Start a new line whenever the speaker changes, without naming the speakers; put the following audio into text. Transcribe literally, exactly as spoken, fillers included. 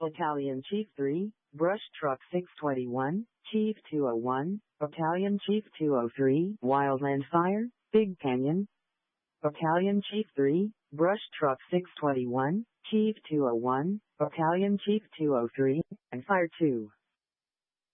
Battalion Chief three, Brush Truck six twenty-one, Chief two oh one, Battalion Chief two oh three, Wildland Fire, Big Canyon. Battalion Chief three, Brush Truck six twenty-one, Chief two oh one, Battalion Chief two oh three, and Fire two.